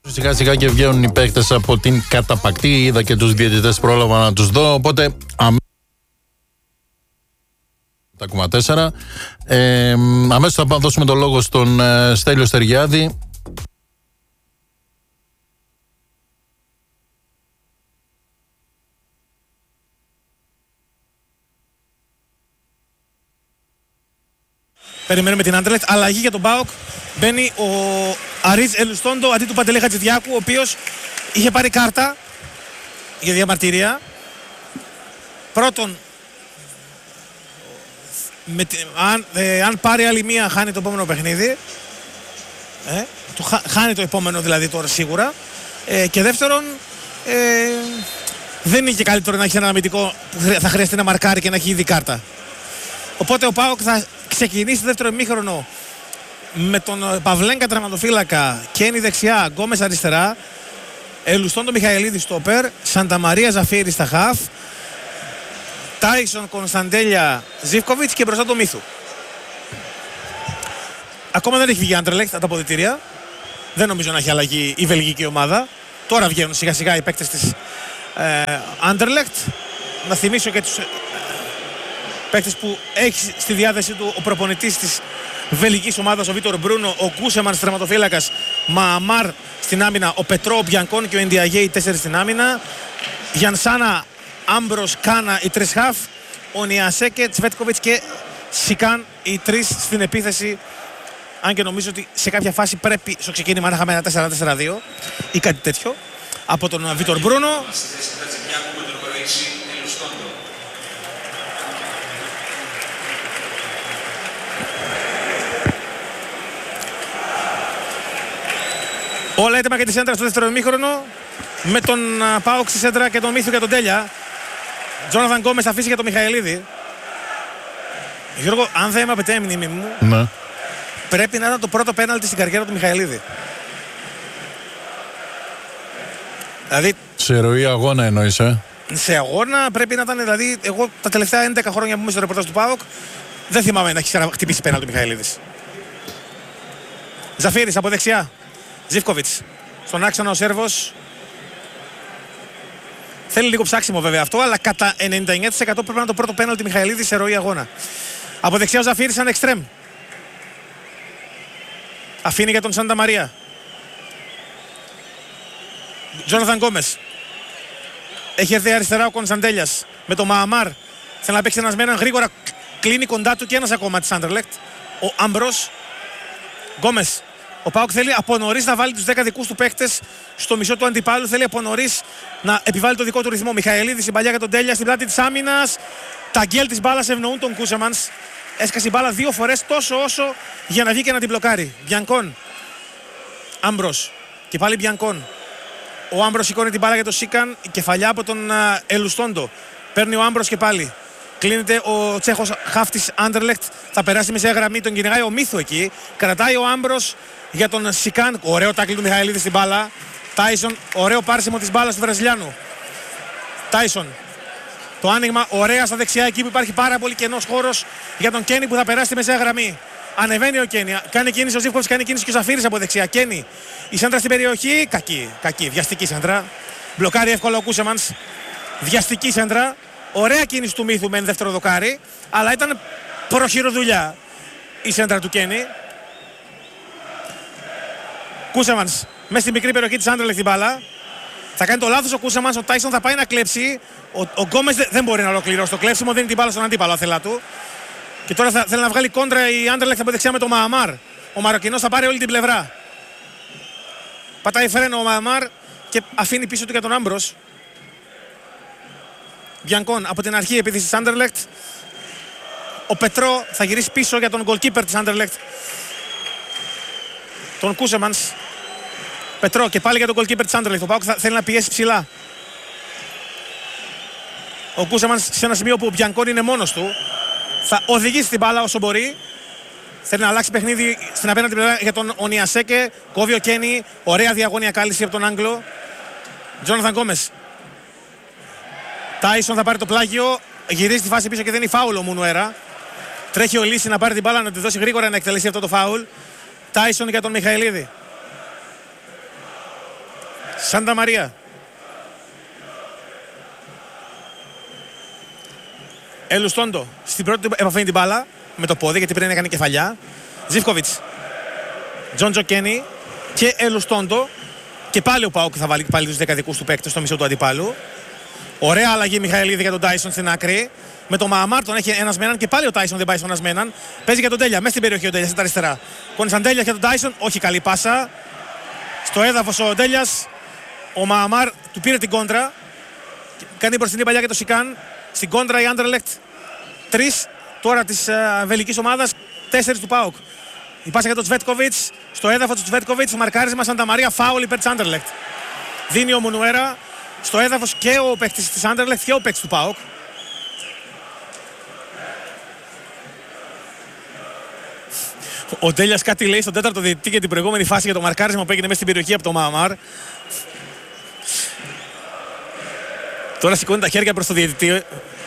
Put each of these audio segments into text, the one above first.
Σιγά σιγά και βγαίνουν οι παίκτες από την καταπακτή. Είδα και τους διαιτητές, πρόλαβα να τους δω. Οπότε τα 4. Αμέσως θα δώσουμε το λόγο στον Στέλιο Στεριάδη. Περιμένουμε την Άντερλεχτ. Αλλαγή για τον ΠΑΟΚ. Μπαίνει ο Αρίτς Ελουστόντο αντί του Παντελή Χατζηδιάκου, ο οποίος είχε πάρει κάρτα για διαμαρτυρία. Πρώτον, αν πάρει άλλη μία, χάνει το επόμενο παιχνίδι. Χάνει το επόμενο δηλαδή τώρα σίγουρα. Και δεύτερον, δεν είναι και καλύτερο να έχει ένα αμυντικό που θα χρειαστεί να μαρκάρει και να έχει ήδη κάρτα. Οπότε ο ΠΑΟΚ θα ξεκινήσει το δεύτερο ημίχρονο με τον Παυλένκα τερματοφύλακα, Κένι δεξιά, Γκόμες αριστερά, Ελουστόντο Μιχαηλίδη στόπερ, Σανταμαρία Ζαφίρη στα χαφ, Τάισον Κωνσταντέλια Ζίβκοβιτς και μπροστά το Μίθου. Ακόμα δεν έχει βγει η Άντερλεχτ από τα αποδυτήρια. Δεν νομίζω να έχει αλλαγή η βελγική ομάδα. Τώρα βγαίνουν σιγά σιγά οι παίκτες της Άντερλεχτ. Να θυμίσω και τους παίκτες που έχει στη διάθεσή του ο προπονητής της βελγικής ομάδας, ο Βίτορ Μπρούνο, ο Κούσεμαν τερματοφύλακας, Μααμάρ στην άμυνα, ο Πετρό, ο Μπιανκόν και ο Εντιαγέ, οι 4 στην άμυνα. Γιανσάνα, Άμπρος, Κάνα, οι 3 χαφ. Ο Νιασέκε, Τσβέτκοβιτς και Σικάν, οι 3 στην επίθεση. Αν και νομίζω ότι σε κάποια φάση πρέπει στο ξεκίνημα να είχαμε ένα 4-4-2 ή κάτι τέτοιο από τον Βίτορ Μπρούνο. Όλα έτοιμα για τη σέντρα στο δεύτερο ημίχρονο, με τον ΠΑΟΚ στη σέντρα και τον Μίθου και τον Τέλια. Τζόναθαν Γκόμες θα αφήσει για τον Μιχαηλίδη. Γιώργο, αν δεν με απαιτεί η μνήμη μου, ναι, πρέπει να ήταν το πρώτο πέναλτι στην καριέρα του Μιχαηλίδη. Δηλαδή, σε ροή αγώνα εννοείς, σε αγώνα πρέπει να ήταν, δηλαδή, εγώ τα τελευταία 11 χρόνια που είμαι στο ρεπορτάζ του ΠΑΟΚ, δεν θυμάμαι να έχει χτυπήσει πέναλτι του Μιχαηλίδης. Ζαφίρης από δεξιά. Ζίβκοβιτς στον άξονα ο Σέρβος. Θέλει λίγο ψάξιμο βέβαια αυτό, αλλά κατά 99% πρέπει να είναι το πρώτο πέναλτι Μιχαηλίδη σε ροή αγώνα. Από δεξιά ο Ζαφίρης σαν εξτρέμ. Αφήνει για τον Σάντα Μαρία. Τζόναθαν Γκόμες. Έχει έρθει αριστερά ο Κωνσταντέλιας με τον Μααμάρ. Θέλει να παίξει ένας με έναν, γρήγορα κλείνει κοντά του και ένας ακόμα της Άντερλεχτ. Ο Άμπρος. Γκόμες. Ο ΠΑΟΚ θέλει από νωρίς να βάλει τους 10 δικούς του παίκτες στο μισό του αντιπάλου. Θέλει από νωρίς να επιβάλλει το δικό του ρυθμό. Μιχαηλίδης, η παλιά για τον Τέλια στην πλάτη της άμυνας. Τα γκέλ της μπάλας ευνοούν τον Κούσεμανς. Έσκασε η μπάλα 2 φορές τόσο όσο για να βγει και να την μπλοκάρει. Μπιανκόν. Άμπρος. Και πάλι Μπιανκόν. Ο Άμπρος σηκώνει την μπάλα για τον Σίκαν. Η κεφαλιά από τον Ελουστόντο. Παίρνει ο Άμπρος και πάλι. Κλείνεται ο Τσέχος χαφ της Άντερλεχτ. Θα περάσει μεσαία γραμμή. Τον κυνηγάει ο Μίθου εκεί. Κρατάει ο Άμπρος για τον Σικάν. Ωραίο τάκλι του Μιχαηλίδη στην μπάλα. Τάισον. Ωραίο πάρσιμο της μπάλας του Βραζιλιάνου. Τάισον. Το άνοιγμα ωραία στα δεξιά εκεί που υπάρχει πάρα πολύ κενός χώρος για τον Κένι που θα περάσει τη μεσαία γραμμή. Ανεβαίνει ο Κένι. Κάνει κίνηση ο Ζίβκοβιτς, κάνει κίνηση και ο Ζαφίρης από δεξιά. Κένι. Η σέντρα στην περιοχή. Κακή. Βιαστική σέντρα. Μπλοκάρει εύκολα ο Κούσεμανς. Βιαστική σέντρα. Ωραία κίνηση του Μίθου με δεύτερο δοκάρι. Αλλά ήταν προχειροδουλειά η σέντρα του Κένι. Κούσεμανς μέσα στην μικρή περιοχή της Άντερλεχτ την μπάλα. Θα κάνει το λάθος ο Κούσεμανς. Ο Τάισον θα πάει να κλέψει. Ο Γκόμες δεν μπορεί να ολοκληρώσει το κλέψιμο. Δίνει την μπάλα στον αντίπαλο αθελά του. Και τώρα θέλει να βγάλει κόντρα η Άντερλεχτ από δεξιά με τον Μααμάρ. Ο Μαροκινός θα πάρει όλη την πλευρά. Πατάει φρένο ο Μααμάρ και αφήνει πίσω του για τον Άμπρος. Μπιανκόν από την αρχή επίθεση της Άντερλεχτ. Ο Πετρό θα γυρίσει πίσω για τον goalkeeper της Άντερλεχτ, τον Κούσεμανς. Πετρό και πάλι για τον goalkeeper της Άντερλεχτ. Ο ΠΑΟΚ θέλει να πιέσει ψηλά. Ο Κούσεμανς σε ένα σημείο που ο Μπιανκόν είναι μόνος του. Θα οδηγήσει την μπάλα όσο μπορεί. Θέλει να αλλάξει παιχνίδι στην απέναντι πλευρά για τον Ονιασέκε. Κόβει ο Κένι. Ωραία διαγώνια κάλυψη από τον Άγγλο. Τζόναθαν Γκόμες. Τάισον θα πάρει το πλάγιο. Γυρίζει τη φάση πίσω και δεν είναι φάουλ ο Μουνουέρα. Τρέχει ο Λύση να πάρει την μπάλα να τη δώσει γρήγορα να εκτελέσει αυτό το φάουλ. Τάισον για τον Μιχαηλίδη. Σάντα Μαρία. Ελουστόντο. Στην πρώτη επαφή την μπάλα με το πόδι, γιατί πριν έκανε κεφαλιά. Ζίβκοβιτς. Τζόντζο Κένι και Ελουστόντο. Και πάλι ο ΠΑΟΚ θα βάλει πάλι τους δεκαδικούς του παίκτες στο μισό του αντιπάλου. Ωραία αλλαγή Μιχαηλίδη για τον Τάισον στην άκρη. Με τον Μααμάρ τον έχει ένας με έναν και πάλι ο Τάισον δεν πάει στον ένας με έναν. Παίζει για τον Τέλια, μέσα στην περιοχή ο Τέλιας, στα αριστερά. Κονσαντέλια για τον Τάισον, όχι καλή πάσα. Στο έδαφος ο Τέλιας. Ο Μααμάρ του πήρε την κόντρα. Κάνει μπροστινή παλιά για το Σικάν. Στην κόντρα η Άντερλεχτ. 3 τώρα της βελικής ομάδας, 4 του ΠΑΟΚ. Η πάσα για τον Τσβέτκοβιτς. Στο έδαφος του Τσβέτκοβιτς, μαρκάρισμα Σάντα Μαρία, φάουλ υπέρ της Άντερλεχτ. Δίνει ο Μουνουέρα στο έδαφος και ο παίκτης της Άντερλεχτ και ο παίκτης του ΠΑΟΚ. Ο Τέλιας κάτι λέει στον τέταρτο διαιτητή για την προηγούμενη φάση για το μαρκάρισμα που έγινε μέσα στην περιοχή από τον Μααμάρ. Τώρα σηκώνει τα χέρια προς το διαιτητή.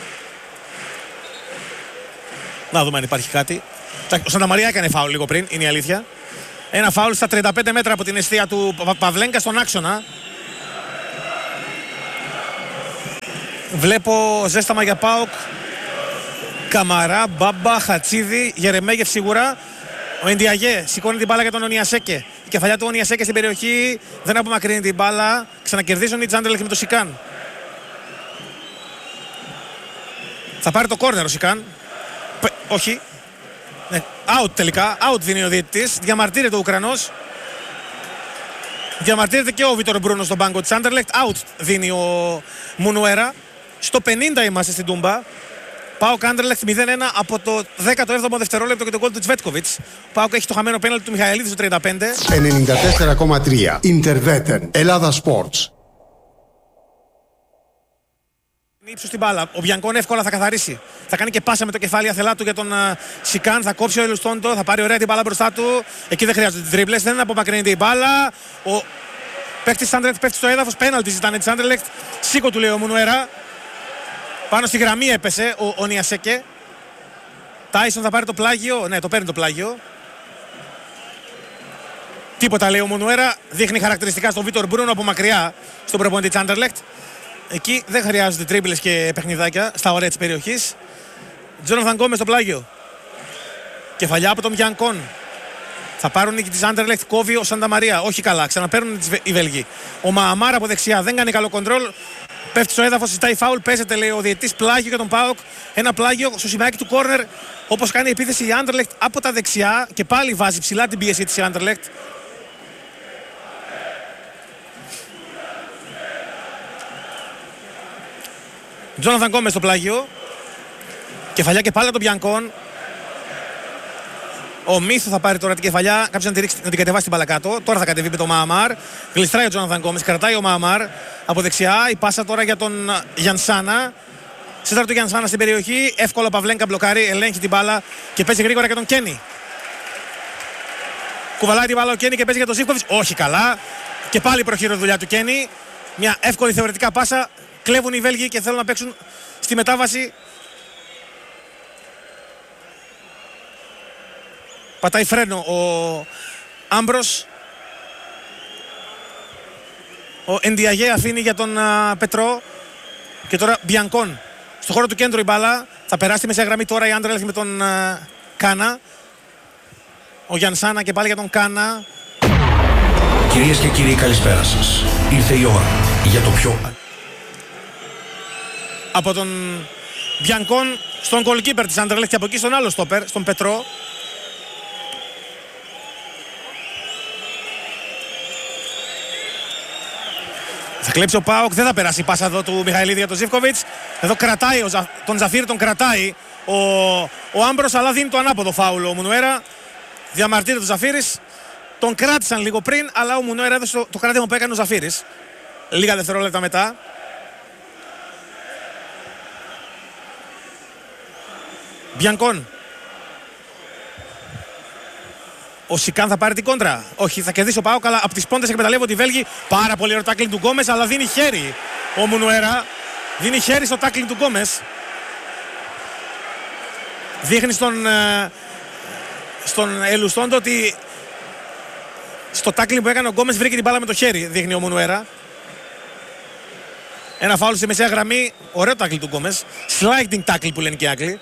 Να δούμε αν υπάρχει κάτι. Ο Σάντα Μαρία έκανε φάουλ λίγο πριν, είναι η αλήθεια. Ένα φάουλ στα 35 μέτρα από την εστία του Παυλένκα στον άξονα. Βλέπω ζέσταμα για ΠΑΟΚ. Καμαρά, Μπάμπα, Χατσίδη, Γερεμέγεφ σίγουρα. Ο Εντιαγέ σηκώνει την μπάλα για τον Ονιασέκε. Η κεφαλιά του Ονιασέκε στην περιοχή δεν απομακρύνει την μπάλα. Ξανακερδίζουν οι Τζάντελεχ με το Σικάν. Θα πάρει το κόρνερ ο Σικάν. Όχι. Ναι. Out τελικά. Out δίνει ο διαιτητής. Διαμαρτύρεται ο Ουκρανός. Διαμαρτύρεται και ο Βίτορ Μπρούνο στον πάγκο της Άντερλεχτ. Out δίνει ο Μουνουέρα. Στο 50 είμαστε στην Τούμπα. ΠΑΟΚ Άντερλεχτ 0-1 από το 17ο δευτερόλεπτο και τον γκολ του Τσβέτκοβιτς. ΠΑΟΚ έχει το χαμένο πέναλτι του Μιχαηλίδη στο 35. 94,3 Ιντερβέτεν Ελλάδα Sports. Ύψος στην μπάλα. Ο Μπιανκόν εύκολα θα καθαρίσει. Θα κάνει και πάσα με το κεφάλι αθελά του για τον Σικάν. Θα κόψει ο Ελουστόντο. Θα πάρει ωραία την μπάλα μπροστά του. Εκεί δεν χρειάζονται τις τρίπλες. Δεν απομακρύνεται η μπάλα. Ο παίκτης της Άντερλεχτ πέφτει στο έδαφος. Πέναλτι ζητάνε της Άντερλεχτ. Σήκω του λέει ο Μουνουέρα. Πάνω στη γραμμή έπεσε ο Ονιασέκε. Τάισον θα πάρει το πλάγιο. Ναι, το παίρνει το πλάγιο. Τίποτα λέει ο Μουνουέρα. Δείχνει χαρακτηριστικά στον Βίτορ Μπρούνο από μακριά στον προπονητή της Άντερλεχτ. Εκεί δεν χρειάζονται τρίπλες και παιχνιδάκια στα ωραία της περιοχής. Τζόναθαν Γκόμες στο πλάγιο. Κεφαλιά από τον Μπιανκόν. Θα πάρουν νίκη της Άντερλεχτ. Κόβει ο Σάντα Μαρία. Όχι καλά. Ξαναπαίρνουν οι Βέλγοι. Ο Μααμάρ από δεξιά δεν κάνει καλό κοντρόλ. Πέφτει στο έδαφος, ζητάει φάουλ. Παίζεται λέει ο διαιτητής. Πλάγιο για τον ΠΑΟΚ. Ένα πλάγιο στο σημαίακι του κόρνερ. Όπως κάνει η επίθεση η Άντερλεχτ από τα δεξιά. Και πάλι βάζει ψηλά την πίεση της η Άντερλεχτ. Τζόναθαν Γκόμες στο πλάγιο. Κεφαλιά και πάλι από τον Μπιανκόν. Ο Μίθου θα πάρει τώρα την κεφαλιά. Κάποιος να την κατεβάσει την μπάλα κάτω. Τώρα θα κατεβεί με τον Μααμάρ. Γλιστράει ο Τζόναθαν Γκόμες. Κρατάει ο Μααμάρ από δεξιά. Η πάσα τώρα για τον Γιανσάνα. Σέντρα του Γιανσάνα στην περιοχή. Εύκολο Παυλένκα μπλοκάρει. Ελέγχει την μπάλα και παίζει γρήγορα για τον Κένι. Κουβαλάει την μπάλα ο Κένι και παίζει για τον Ζίβκοβιτς. Όχι καλά. Και πάλι προχείρω δουλειά του Κένι. Μια εύκολη θεωρητικά πάσα. Κλέβουν οι Βέλγοι και θέλουν να παίξουν στη μετάβαση. Πατάει φρένο ο Άμπρος. Ο Εντιαγέ αφήνει για τον Πετρό. Και τώρα Μπιανκόν. Στο χώρο του κέντρου η μπάλα. Θα περάσει μέσα γραμμή τώρα η Άντερλεχτ με τον Κάνα. Ο Γιανσάνα και πάλι για τον Κάνα. Κυρίες και κύριοι, καλησπέρα σας. Ήρθε η ώρα για το πιο... Από τον Μπιανκόν στον goalkeeper της Άντερλεχτ και από εκεί στον άλλο στόπερ, στον Πετρό. Θα κλέψει ο ΠΑΟΚ, δεν θα περάσει η πάσα εδώ του Μιχαηλίδη για τον Ζίβκοβιτς. Εδώ κρατάει, τον Ζαφίρ τον κρατάει ο Άμπρος, αλλά δίνει το ανάποδο φάουλο ο Μουνουέρα. Διαμαρτύρεται ο Ζαφίρης. Τον κράτησαν λίγο πριν, αλλά ο Μουνουέρα έδωσε το κράτημα που έκανε ο Ζαφίρης. Λίγα δευτερόλεπτα μετά. Μπιανκόν. Ο Σικάν θα πάρει την κόντρα. Όχι, θα κερδίσει ο ΠΑΟΚ, αλλά από τις πόντες εκμεταλλεύονται οι Βέλγοι. Πάρα πολύ ωραίο τάκλινγκ του Γκόμες, αλλά δίνει χέρι ο Μουνουέρα. Δίνει χέρι στο τάκλινγκ του Γκόμες. Δείχνει στον Ελουστόντο ότι στο τάκλινγκ που έκανε ο Γκόμες βρήκε την μπάλα με το χέρι, δείχνει ο Μουνουέρα. Ένα φάουλ στη μεσαία γραμμή. Ωραίο τάκλι του Γκόμες. Sliding tackle που λένε και οι Άγγλοι.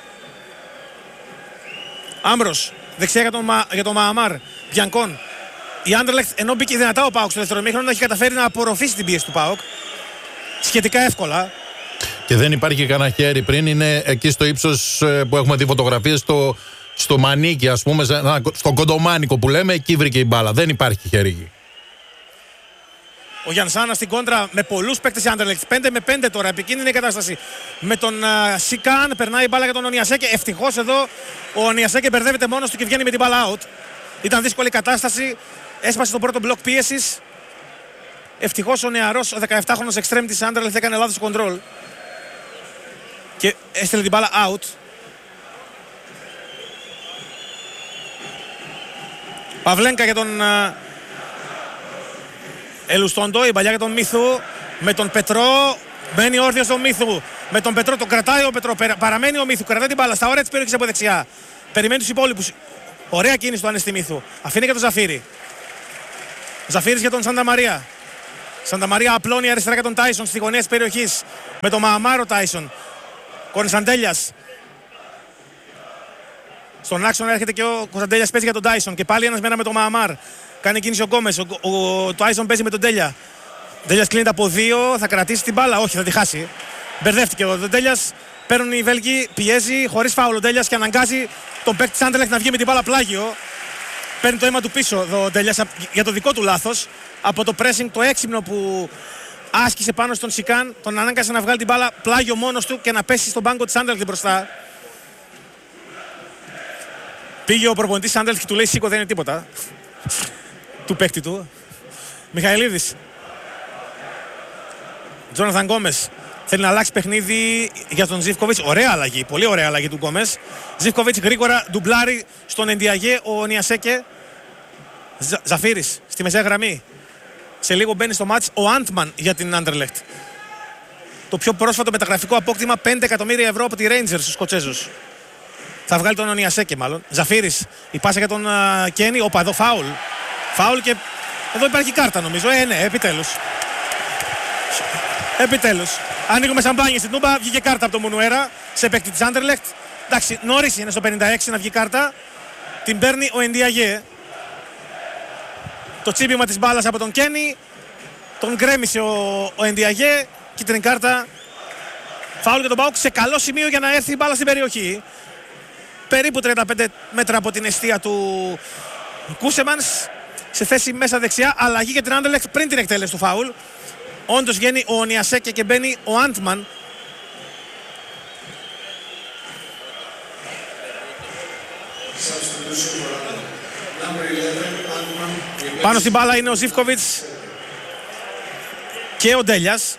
Άμπρος. Δεξιά για τον Μααμάρ. Μπιανκόν. Η Άντερλεχτ, ενώ μπήκε δυνατά ο ΠΑΟΚ στο δεύτερο ημίχρονο, έχει καταφέρει να απορροφήσει την πίεση του ΠΑΟΚ. Σχετικά εύκολα. Και δεν υπάρχει κανένα χέρι πριν. Είναι εκεί στο ύψος που έχουμε δει φωτογραφίες, στο μανίκι, ας πούμε, στο κοντομάνικο που λέμε, εκεί βρήκε η μπάλα. Δεν υπάρχει χέρι εκεί. Ο Γιανσάνα στην κόντρα με πολλούς παίκτες Άντερλεχτ. 5-5 τώρα, επικίνδυνη η κατάσταση. Με τον Σικάν περνάει η μπάλα για τον Ονιασέκε. Ευτυχώς εδώ ο Ονιασέκε μπερδεύεται μόνος του και βγαίνει με την μπάλα out. Ήταν δύσκολη κατάσταση. Έσπασε τον πρώτο μπλοκ πίεσης. Ευτυχώς ο νεαρός, ο 17χρονος εξτρέμ της Άντερλεχτ έκανε λάθος κοντρόλ. Και έστειλε την μπάλα out. Παυλένκα για τον Ελουστόντο, η παλιά για τον Μίθου. Με τον Πετρό, μένει όρθιος τον Μίθου. Με τον Πετρό, τον κρατάει ο Πετρό. Παραμένει ο Μίθου, κρατάει την μπάλα στα ωραία της περιοχής από δεξιά. Περιμένει τους υπόλοιπους. Ωραία κίνηση του Ανέστη Μίθου. Αφήνει για τον Ζαφύρι. Ζαφύρης για τον Σάντα Μαρία. Σάντα Μαρία απλώνει αριστερά για τον Τάισον στη γωνία της περιοχής. Με τον Μααμάρο Τάισον. Κωνσταντέλιας. Στον άξονα έρχεται και ο Κωνσταντέλιας, παίζει για τον Τάισον. Και πάλι ένας μένα με τον Μααμάρ. Κάνει κίνηση ο Γκόμες. Ο Τάισον παίζει με τον Τέλια. Ο Τέλιας κλείνεται από 2. Θα κρατήσει την μπάλα. Όχι, θα τη χάσει. Μπερδεύτηκε ο Τέλιας. Παίρνουν οι Βέλγοι. Πιέζει χωρίς φάουλ ο Τέλιας και αναγκάζει τον παίκτη της Άντερλεχτ να βγει με την μπάλα πλάγιο. Παίρνει το αίμα του πίσω ο Τέλιας για το δικό του λάθος. Από το pressing το έξυπνο που άσκησε πάνω στον Σικάν, τον ανάγκασε να βγάλει την μπάλα πλάγιο μόνος του και να πέσει στον πάγκο της Άντερλεχτ μπροστά. Πήγε ο προπονητής της Άντερλεχτ και του λέει σήκω, δεν είναι τίποτα. Του παίκτη του. Μιχαηλίδης. Τζόναθαν Γκόμες. Θέλει να αλλάξει παιχνίδι για τον Ζίβκοβιτς. Ωραία αλλαγή, πολύ ωραία αλλαγή του Γκόμες. Ζίβκοβιτς γρήγορα ντουμπλάρει στον Εντιαγέ ο Νιασέκε. Ζαφύρης στη μεσαία γραμμή. Σε λίγο μπαίνει στο μάτς ο Άντμαν για την Άντερλεχτ. Το πιο πρόσφατο μεταγραφικό απόκτημα 5 εκατομμύρια ευρώ από τη Rangers στους Σκοτσέζους. Θα βγάλει τον Ονιασέκε μάλλον. Ζαφύρης. Η πάσα για τον Κένι. Όπα, εδώ φάουλ. Φάουλ και εδώ υπάρχει κάρτα νομίζω. Ναι, επιτέλους. Επιτέλους. Ανοίγουμε σαμπάνι στην Τούμπα. Βγήκε κάρτα από τον Μουνουέρα σε παίκτη της Άντερλεχτ. Εντάξει, νωρίς είναι στο 56 να βγει κάρτα. Την παίρνει ο Εντιαγέ. Το τσίπημα της μπάλας από τον Κένι. Τον γκρέμισε ο Εντιαγέ. Κίτρινη κάρτα. Φάουλ για τον ΠΑΟΚ σε καλό σημείο για να έρθει η μπάλα στην περιοχή. Περίπου 35 μέτρα από την εστία του Κούσεμανς. Σε θέση μέσα δεξιά. Αλλαγή για την Άντερλεχτ πριν την εκτέλεση του φάουλ. Όντως βγαίνει ο Νιασέκε και μπαίνει ο Άντμαν. Πάνω στην μπάλα είναι ο Ζίβκοβιτς και ο Ντέλιας.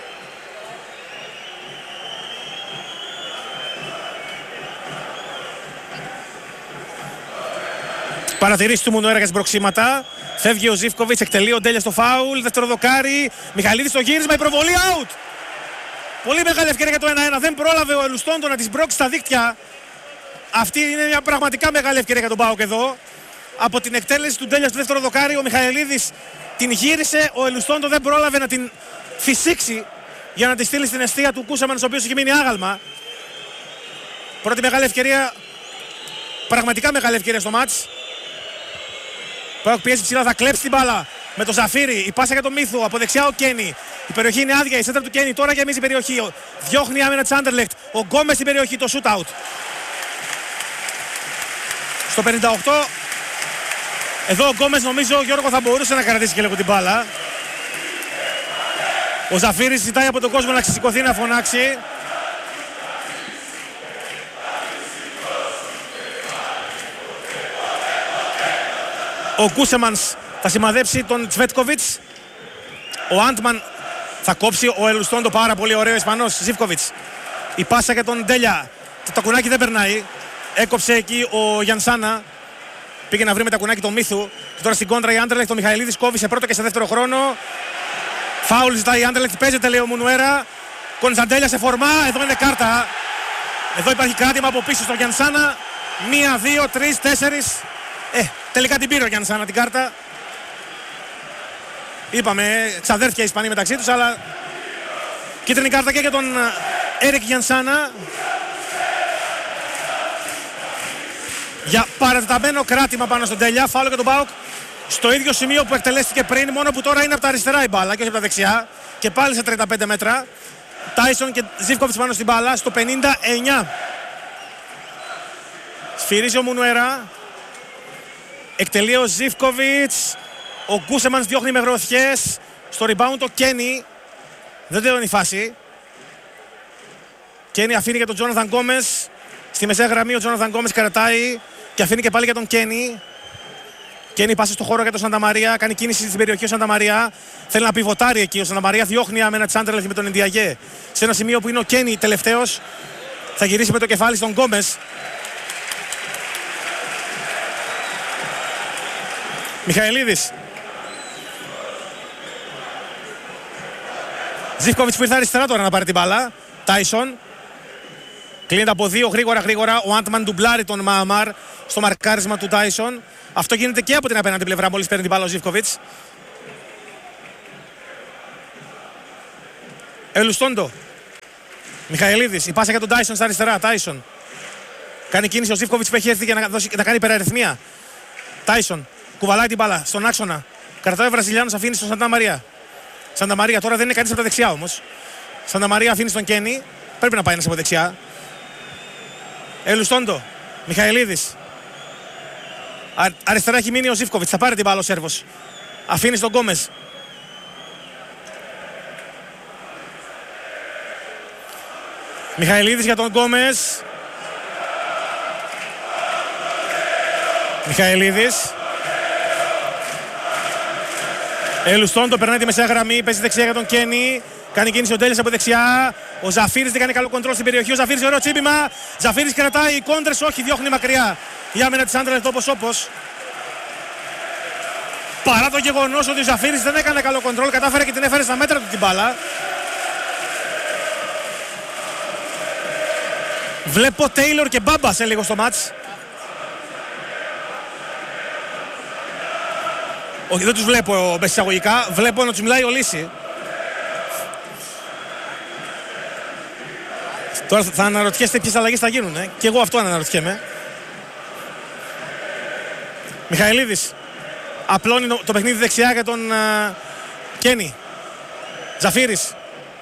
Παρατηρήσει του Μουνουέρα για συμπροξήματα. Φεύγει ο Ζίβκοβιτς, εκτελεί ο Ντέλιας το φάουλ. Δεύτερο δοκάρι. Μιχαηλίδης στο γύρισμα, η προβολή out. Πολύ μεγάλη ευκαιρία για το 1-1. Δεν πρόλαβε ο Ελουστόντο να τη μπρώξει στα δίκτυα. Αυτή είναι μια πραγματικά μεγάλη ευκαιρία για τον ΠΑΟΚ εδώ. Από την εκτέλεση του Ντέλια στο δεύτερο δοκάρι, ο Μιχαηλίδης την γύρισε. Ο Ελουστόντο δεν πρόλαβε να την φυσήξει για να τη στείλει στην εστία του Κούσαμαν, ο οποίος είχε μείνει άγαλμα. Πρώτη μεγάλη ευκαιρία, πραγματικά μεγάλη ευκαιρία στο μάτς. ΠΑΟΚ πιέζει ψηλά, θα κλέψει την μπάλα με το Ζαφύρι. Η πάσα για τον Μίθου, από δεξιά ο Κένι. Η περιοχή είναι άδεια, η σέντρα του Κένι τώρα γεμίζει η περιοχή. Διώχνει η άμυνα της Άντερλεχτ. Ο Γκόμες στην περιοχή, το shootout. Στο 58. Εδώ ο Γκόμες νομίζω, Γιώργο, θα μπορούσε να κρατήσει και λίγο την μπάλα. Ο Ζαφύρης ζητάει από τον κόσμο να ξεσηκωθεί, να φωνάξει. Ο Κούσεμανς θα σημαδέψει τον Τσβέτκοβιτς. Ο Άντμαν θα κόψει. Ο Ελουστόντο, πάρα πολύ ωραίο Ισπανός. Ζίβκοβιτς. Η πάσα για τον Ντέλια. Το τακουνάκι δεν περνάει. Έκοψε εκεί ο Γιανσάνα. Πήγε να βρει με τακουνάκι τον Μίθου. Και τώρα στην κόντρα η Άντερλεχτ. Το Μιχαηλίδης κόβει σε πρώτο και σε δεύτερο χρόνο. Φάουλ ζητάει η Άντερλεχτ. Παίζεται, λέει ο Μουνουέρα. Κωνσταντέλια σε φορμά. Εδώ είναι κάρτα. Εδώ υπάρχει κράτημα από πίσω στο Γιανσάνα. 1, 2, 3, 4. Τελικά την πήρε ο Γιανσάνα την κάρτα. Είπαμε, ξαδέρφια οι Ισπανοί μεταξύ τους, αλλά Κίτρινη κάρτα και για τον Έρικ Γιανσάνα. Για παρατεταμένο κράτημα πάνω στον Τέλια. Φάουλο για τον ΠΑΟΚ στο ίδιο σημείο που εκτελέστηκε πριν, μόνο που τώρα είναι από τα αριστερά η μπάλα και όχι από τα δεξιά. Και πάλι σε 35 μέτρα. Τάισον και Ζίβκοβιτς πάνω στην μπάλα στο 59. Σφυρίζει ο Μουνουέρα. Εκτελεί ο Ζίβκοβιτς. Ο Γκούσεμανς διώχνει με γροθιές. Στο rebound ο Κένι. Δεν τελειώνει η φάση. Κένι αφήνει για τον Τζόναθαν Γκόμες. Στη μεσαία γραμμή ο Τζόναθαν Γκόμες κρατάει και αφήνει και πάλι για τον Κένι. Κένι πάσε στο χώρο για τον Σανταμαρία. Κάνει κίνηση στην περιοχή ο Σανταμαρία. Θέλει να πιβοτάρει εκεί. Ο Σανταμαρία διώχνει άμενα της Άντερλεχτ με τον Ιντιαγέ. Σε ένα σημείο που είναι ο Κένι τελευταίος. Θα γυρίσει με το κεφάλι στον Γκόμες. Μιχαηλίδης. Ζίβκοβιτς που ήρθε αριστερά τώρα να πάρει την μπάλα. Τάισον. Κλείνεται από δύο γρήγορα. Ο Άντμαν ντουμπλάρει τον Μααμάρ στο μαρκάρισμα του Τάισον. Αυτό γίνεται και από την απέναντι πλευρά μόλις παίρνει την μπάλα ο Ζίβκοβιτς. Ελουστόντο. Μιχαηλίδης. Η πάσα για τον Τάισον στα αριστερά. Τάισον. Κάνει κίνηση ο Ζίβκοβιτς που έχει έρθει για να κάνει υπεραριθμία. Τάισον. Κουβαλάει την μπάλα στον άξονα. Κρατάει ο Βραζιλιάνος, αφήνει στον Σανταμαρία. Σανταμαρία τώρα δεν είναι κανείς από τα δεξιά όμως. Σανταμαρία αφήνει στον Κένι. Πρέπει να πάει ένας από δεξιά. Ελουστόντο. Μιχαηλίδης. Αριστερά έχει μείνει ο Ζίβκοβιτς. Θα πάρει την μπάλα ο Σέρβος. Αφήνει στον Γκόμες. Μιχαηλίδης για τον Γκόμες. Μιχαηλίδης. Ελουστόντο περνάει τη μεσαία γραμμή. Παίζει δεξιά για τον Κένι. Κάνει κίνηση ο Ντέλης από δεξιά. Ο Ζαφύρης δεν κάνει καλό κοντρόλ στην περιοχή. Ο Ζαφύρης ωραίο τσίπημα. Ζαφύρης κρατάει κόντρες. Όχι, διώχνει μακριά. Η άμυνα της Άντερλεχτ όπως. Παρά το γεγονός ότι ο Ζαφύρης δεν έκανε καλό κοντρόλ, κατάφερε και την έφερε στα μέτρα του την μπάλα. Βλέπω Τέιλορ και Μπάμπα σε λίγο στο μάτς. Όχι, δεν τους βλέπω με εισαγωγικά. Βλέπω να τους μιλάει ο Λύση. Τώρα θα αναρωτιέστε ποιες αλλαγές θα γίνουν. Και εγώ αυτό αναρωτιέμαι. Μιχαηλίδης. Απλώνει το παιχνίδι δεξιά για τον Κένι. Ζαφύρης.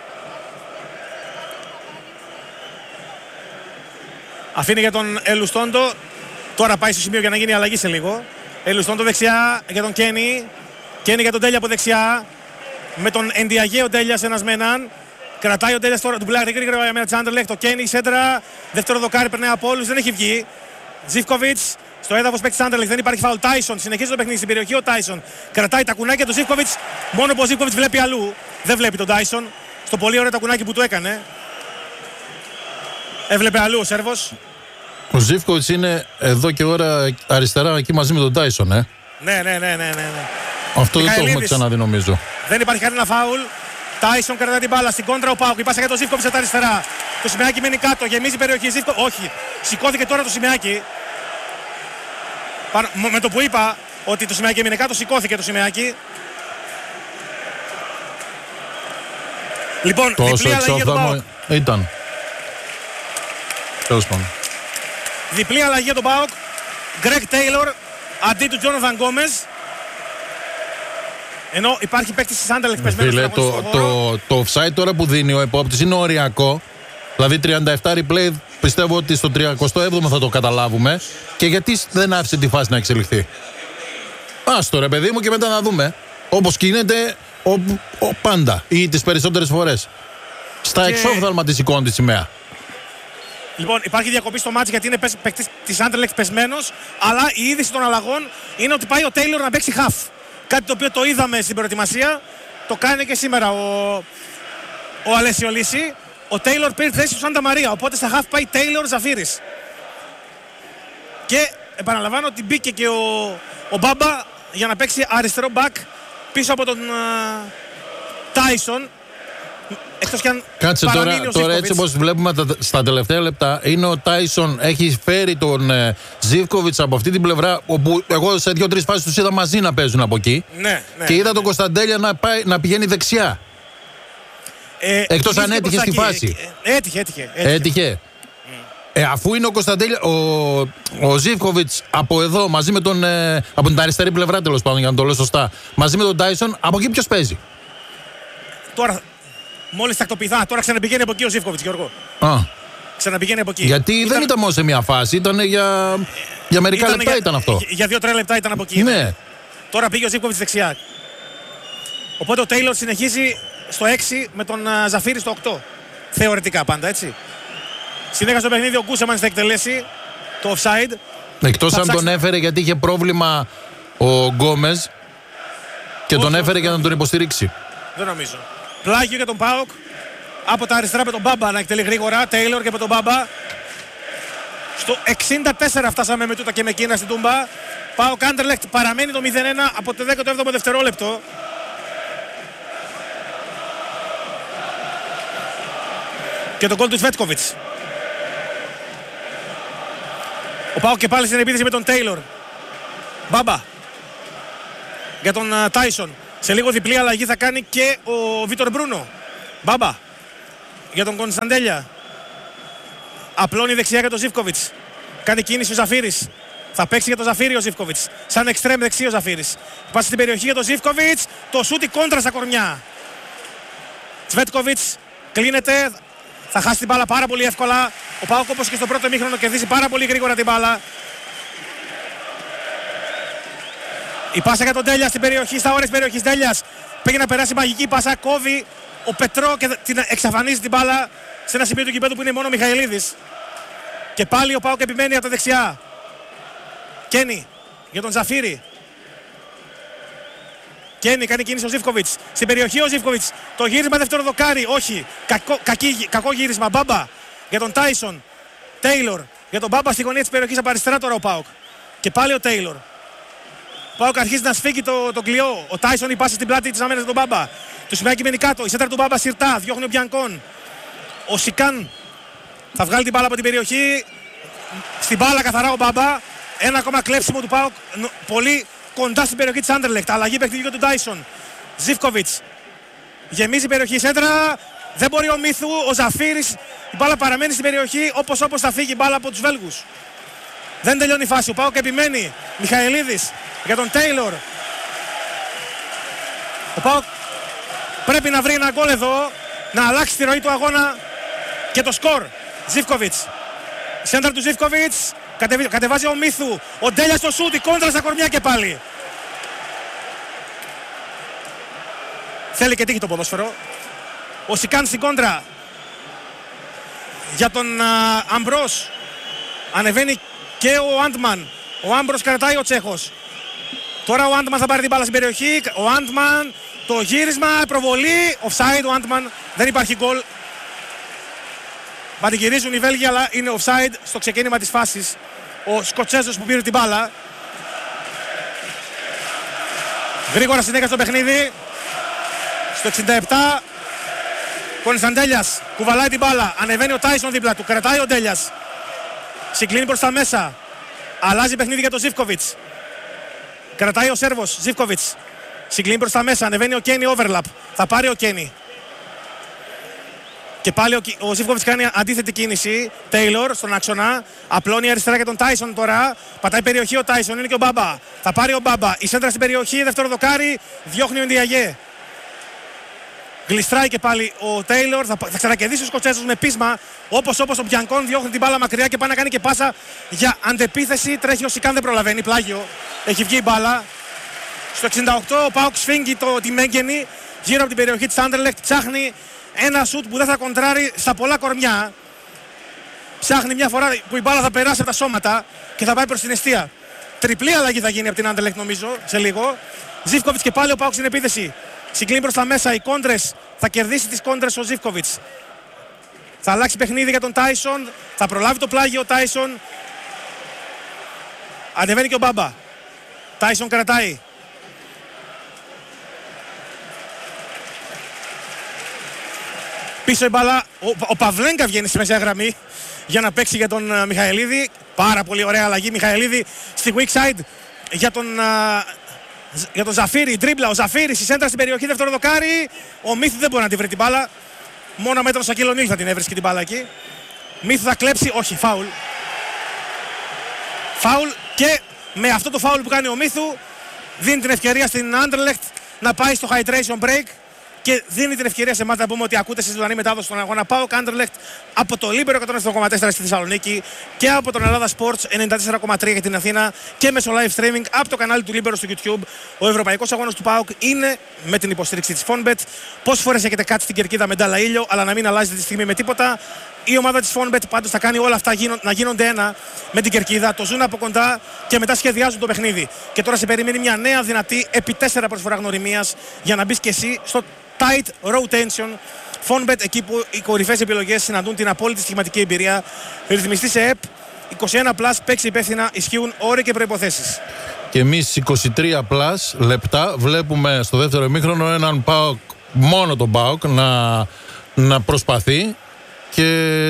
Αφήνει για τον Ελουστόντο. Τώρα πάει στο σημείο για να γίνει αλλαγή σε λίγο. Ελουστόντο δεξιά για τον Κένι. Κένι για τον Τέλια από δεξιά. Με τον Εντιαγέ ο Τέλιας ένας με έναν. Κρατάει ο Τέλιας τώρα, ντουμπλάρει γρήγορα για την Άντερλεχτ. Το Κένι σέντρα. Δεύτερο δοκάρι περνάει από όλους. Δεν έχει βγει. Ζίβκοβιτς στο έδαφος παίκτης της Άντερλεχτ. Δεν υπάρχει φάουλ. Τάισον συνεχίζει το παιχνίδι στην περιοχή. Ο Τάισον κρατάει τα κουνάκια του Ζίβκοβιτς. Μόνο που ο Ζίβκοβιτς βλέπει αλλού. Δεν βλέπει τον Τάισον. Στο πολύ ωραίο τα κουνάκι που του έκανε. Έβλεπε αλλού ο Σέρβος. Ο Ζίβκοβιτς είναι εδώ και ώρα αριστερά εκεί μαζί με τον Τάισον, Ναι. Αυτό δεν το έχουμε ξαναδεί νομίζω. Δεν υπάρχει κανένα φάουλ. Τάισον κρατάει την μπάλα στην κόντρα ο ΠΑΟΚ. Η πάσα για τον Ζίβκοβιτς στα αριστερά. Το Σιμεάκι μένει κάτω, γεμίζει η περιοχή. Όχι, σηκώθηκε τώρα το Σιμεάκι. Με το που είπα ότι το Σιμεάκι έμεινε κάτω, σηκώθηκε το Σιμεάκι. Λοιπόν, διπλή αλλαγή για τον ΠΑΟΚ. Ήταν. Τέλος πάντων. Διπλή αλλαγή για τον ΠΑΟΚ. Γκρέγκ Τέιλορ αντί του Τζόναθαν Γκόμες. Ενώ υπάρχει παίκτης της Άντερλεχτ πεσμένος. Το offside τώρα που δίνει ο επόπτης είναι οριακό. Δηλαδή 37 replay πιστεύω ότι στο 37ο θα το καταλάβουμε. Και γιατί δεν άφησε τη φάση να εξελιχθεί. Άστο ρε παιδί μου και μετά να δούμε. Όπως γίνεται πάντα ή τις περισσότερες φορές. Στα εξόφθαλμα της σηκώνει τη σημαία. Λοιπόν, υπάρχει διακοπή στο μάτς γιατί είναι παίκτης της Άντερλεχτ πεσμένος. Αλλά η είδηση των αλλαγών είναι ότι πάει ο Τέιλορ να παίξει half. Κάτι το οποίο το είδαμε στην προετοιμασία. Το κάνει και σήμερα ο Αλέσιο Λύση. Ο Τέιλορ πήρε θέση του Σάντα Μαρία. Οπότε στα half πάει Τέιλορ Ζαφύρης. Και επαναλαμβάνω ότι μπήκε και ο Μπάμπα για να παίξει αριστερό back πίσω από τον Τάισον. Εκτός κι αν κάτσε τώρα έτσι όπως βλέπουμε στα τελευταία λεπτά είναι ο Τάισον έχει φέρει τον Ζίβκοβιτς από αυτή την πλευρά όπου εγώ σε 2-3 φάσεις τους είδα μαζί να παίζουν από εκεί. Ναι, και είδα τον Κωνσταντέλια να πηγαίνει δεξιά. Εκτός αν έτυχε στη φάση. Έτυχε. Αφού είναι ο Κωνσταντέλια, ο Ζίβκοβιτς από εδώ, μαζί με τον. Από την αριστερή πλευρά, τέλος πάντων, για να το λέω σωστά, μαζί με τον Τάισον, από εκεί ποιος παίζει? Τώρα, μόλις τακτοποιηθεί, τώρα ξαναπηγαίνει από εκεί ο Ζίβκοβιτς, Γιώργο. Ξαναπηγαίνει από εκεί. Γιατί δεν ήταν μόνο σε μια φάση, ήταν για μερικά λεπτά ήταν αυτό. Για 2-3 λεπτά ήταν από εκεί. Ναι. Τώρα πήγε ο Ζίβκοβιτς δεξιά. Οπότε ο Τέιλορ συνεχίζει στο 6 με τον Ζαφίρι στο 8. Θεωρητικά πάντα, έτσι. Συνέχεια στο παιχνίδι ο Γκούσεμαν θα εκτελέσει το offside. Εκτός αν τον έφερε γιατί είχε πρόβλημα ο Γκόμες και τον έφερε για να τον υποστηρίξει. Δεν νομίζω. Πλάγιο για τον ΠΑΟΚ. Από τα αριστερά με τον Μπάμπα να εκτελεί γρήγορα. Τέιλορ και με τον Μπάμπα. Στο 64 φτάσαμε με τούτα και με εκείνα στην Τούμπα. ΠΑΟΚ Άντερλεχτ παραμένει το 0-1 από το 17ο δευτερόλεπτο. Και τον γκολ του Σβέτκοβιτς. Ο ΠΑΟΚ και πάλι στην επίθεση με τον Τέιλορ. Μπάμπα. Για τον Τάισον. Σε λίγο διπλή αλλαγή θα κάνει και ο Βίτορ Μπρούνο. Μπάμπα. Για τον Κωνσταντέλια. Απλώνει δεξιά για τον Ζίβκοβιτς. Κάνει κίνηση ο Ζαφίρης. Θα παίξει για τον Ζαφίρη ο Ζίβκοβιτς. Σαν εξτρέμ δεξί ο Ζαφίρης. Πάσει στην περιοχή για τον Ζίβκοβιτς. Το σούτι κόντρα στα κορμιά. Σβέτκοβιτς κλείνεται. Θα χάσει την μπάλα πάρα πολύ εύκολα. Ο ΠΑΟΚ, όπως και στο πρώτο ημίχρονο, κερδίζει πάρα πολύ γρήγορα την μπάλα. Η πάσα για τον Τέλια στην περιοχή, στα όρια της περιοχής. Τέλιας πήγε να περάσει μαγική πάσα, κόβει ο Πετρό και την εξαφανίζει την μπάλα σε ένα σημείο του γηπέδου που είναι μόνο ο Μιχαηλίδης. Και πάλι ο ΠΑΟΚ επιμένει από τα δεξιά. Κένι για τον Ζαφίρη. Κένι κάνει κίνηση ο Ζίβκοβιτς. Στην περιοχή ο Ζίβκοβιτς. Το γύρισμα δεύτερο δοκάρι. Όχι. Κακό γύρισμα. Μπάμπα για τον Τάισον. Τέιλορ για τον Μπάμπα στη γωνία της περιοχής από αριστερά τώρα ο ΠΑΟΚ. Και πάλι ο Τέιλορ. Ο ΠΑΟΚ αρχίζει να σφίγγει το κλειό. Ο Τάισον η πάση στην πλάτη της άμυνας του Μπάμπα. Το σημαίνει μένει κάτω. Η σέντρα του Μπάμπα συρτά. Διώχνει ο Μπιανκόν. Ο Σικάν θα βγάλει την μπάλα από την περιοχή. Στην μπάλα καθαρά ο Μπάμπα. Ένα ακόμα κλέψιμο του ΠΑΟΚ. Πολύ κοντά στην περιοχή της Άντερλεχτ. Αλλαγή παιχνιδιού του Τάισον. Ζίβκοβιτς. Γεμίζει η περιοχή. Σέντρα. Δεν μπορεί ο Μίθου. Ο Ζαφίρης. Η μπάλα παραμένει στην περιοχή. Όπως θα φύγει η μπάλα από τους Βέλγους. Δεν τελειώνει η φάση. Ο ΠΑΟΚ επιμένει. Μιχαηλίδης για τον Τέιλορ. Ο ΠΑΟΚ πρέπει να βρει ένα γκολ εδώ. Να αλλάξει τη ροή του αγώνα και το σκορ. Ζίβκοβιτς. Σέντρα του Ζίβκοβιτς. Κατεβάζει ο Μίθου. Ο Ντέλια στο σούτι. Κόντρα στα κορμιά και πάλι. Θέλει και τύχει το ποδόσφαιρο. Ο Σικάν στην κόντρα. Για τον Αμπρός. Ανεβαίνει και ο Άντμαν. Ο Άμπρος κρατάει ο Τσέχος. Τώρα ο Άντμαν θα πάρει την μπάλα στην περιοχή. Ο Άντμαν. Το γύρισμα. Προβολή. Offside ο Άντμαν. Δεν υπάρχει γκολ. Μαντιγυρίζουν οι Βέλγοι, αλλά είναι offside στο ξεκίνημα της φάσης. Ο Σκοτσέζος που πήρε την μπάλα. Γρήγορα συνέχεια στο παιχνίδι. Στο 67. Κωνσταντέλιας κουβαλάει την μπάλα. Ανεβαίνει ο Τάισον δίπλα του. Κρατάει ο Ντέλιας. Συγκλίνει προς τα μέσα. Αλλάζει παιχνίδι για τον Ζίβκοβιτς. Κρατάει ο Σέρβος. Ζίβκοβιτς. Συγκλίνει προς τα μέσα. Ανεβαίνει ο Κένι overlap. Θα πάρει ο Κένι. Και πάλι ο Ζίβκοβιτς κάνει αντίθετη κίνηση. Τέιλορ στον άξονα. Απλώνει αριστερά για τον Τάισον τώρα. Πατάει περιοχή ο Τάισον. Είναι και ο Μπάμπα. Θα πάρει ο Μπάμπα. Η σέντρα στην περιοχή. Δεύτερο δοκάρι. Διώχνει ο Ντιαγέ. Γλιστράει και πάλι ο Τέιλορ. Θα ξανακερδίσει ο Σκοτσέζος με πείσμα. Όπως ο Μπιανκόν διώχνει την μπάλα μακριά και πάει να κάνει και πάσα για αντεπίθεση. Τρέχει ο Σικάν, δεν προλαβαίνει. Πλάγιο. Έχει βγει η μπάλα. Στο 68 ο ΠΑΟΚ σφίγγει τη Μέγγενη γύρω από την περιοχή της Άντερλεχτ. Ψάχνει ένα σουτ που δεν θα κοντράρει στα πολλά κορμιά. Ψάχνει μια φορά που η μπάλα θα περάσει από τα σώματα και θα πάει προς την εστία. Τριπλή αλλαγή θα γίνει από την Άντερλεχτ νομίζω σε λίγο. Ζίβκοβιτς και πάλι ο ΠΑΟΚ στην επίθεση. Συγκλίνει προς τα μέσα. Οι κόντρες. Θα κερδίσει τις κόντρες ο Ζίβκοβιτς. Θα αλλάξει παιχνίδι για τον Τάισον. Θα προλάβει το πλάγιο ο Τάισον. Ανεβαίνει και ο Μπάμπα. Τάισον κρατάει. Πίσω η μπάλα. Ο Παυλένκα βγαίνει στη μεσαία γραμμή για να παίξει για τον Μιχαηλίδη. Πάρα πολύ ωραία αλλαγή. Μιχαηλίδη στη weak side για τον Ζαφίρη. Τρίμπλα. Ο Ζαφίρης η σέντρα στην περιοχή. Δεύτερο δοκάρι. Ο Μίθου δεν μπορεί να τη βρει την μπάλα. Μόνο με τον Σακίλ Ονίλ θα την έβρισκε την μπάλα εκεί. Μύθου θα κλέψει, όχι, φάουλ. Φάουλ και με αυτό το φάουλ που κάνει ο Μύθου δίνει την ευκαιρία στην Άντερλεχτ να πάει στο hydration break και δίνει την ευκαιρία σε εμάς να πούμε ότι ακούτε στη ζωντανή μετάδοση στον αγώνα ΠΑΟΚ Άντερλεχτ από το Λίμπερο 107,4 στη Θεσσαλονίκη και από τον Ελλάδα Sports 94,3 για την Αθήνα και μέσω live streaming από το κανάλι του Λίμπερο στο YouTube. Ο ευρωπαϊκός αγώνας του ΠΑΟΚ είναι με την υποστήριξη της Fonbet. Πόσες φορές έχετε κάτσει στην κερκίδα με ντάλα ήλιο, αλλά να μην αλλάζετε τη στιγμή με τίποτα. Η ομάδα της Fonbet πάντως θα κάνει όλα αυτά να γίνονται ένα με την κερκίδα. Το ζουν από κοντά και μετά σχεδιάζουν το παιχνίδι. Και τώρα σε περιμένει μια νέα δυνατή επί 4 προσφορά γνωριμίας για να μπεις και εσύ στο tight rotation. Fonbet, εκεί που οι κορυφαίες επιλογές συναντούν την απόλυτη στοιχηματική εμπειρία. Ρυθμιστή σε ΕΠ 21+, παίξει υπεύθυνα, ισχύουν όροι και προϋποθέσεις. Και εμείς 23+ λεπτά βλέπουμε στο δεύτερο ημίχρονο έναν ΠΑΟΚ, μόνο τον ΠΑΟΚ, να προσπαθεί και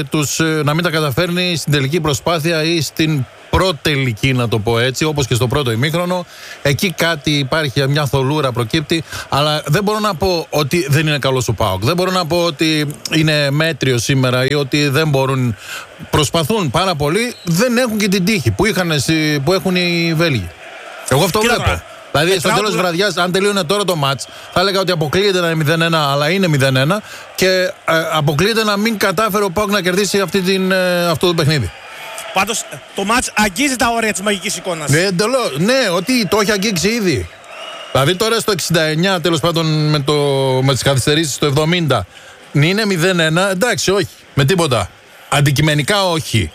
να μην τα καταφέρνει στην τελική προσπάθεια ή στην προτελική, να το πω έτσι, όπως και στο πρώτο ημίχρονο. Εκεί κάτι υπάρχει, μια θολούρα προκύπτει, αλλά δεν μπορώ να πω ότι δεν είναι καλός ο ΠΑΟΚ. Δεν μπορώ να πω ότι είναι μέτριο σήμερα ή ότι δεν μπορούν. Προσπαθούν πάρα πολύ, δεν έχουν και την τύχη που έχουν οι Βέλγοι. Εγώ αυτό βλέπω. Τώρα. Δηλαδή, στο τέλος της βραδιάς, αν τελείωνε τώρα το μάτς, θα έλεγα ότι αποκλείεται να είναι 0-1, αλλά είναι 0-1 και αποκλείεται να μην κατάφερε ο ΠΑΟΚ να κερδίσει αυτό το παιχνίδι. Πάντως το μάτς αγγίζει τα όρια της μαγικής εικόνας. Ναι, ότι το έχει αγγίξει ήδη. Δηλαδή τώρα στο 69, τέλος πάντων με τις καθυστερήσεις στο 70, είναι 0-1, εντάξει, όχι, με τίποτα. Αντικειμενικά όχι.